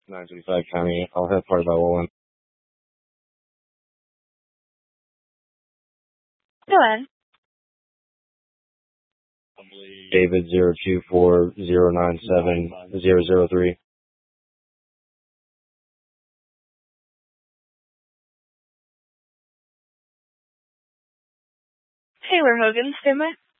935 County. I'll have part of my one. Go ahead. David 024097003. Taylor Hogan, stand by.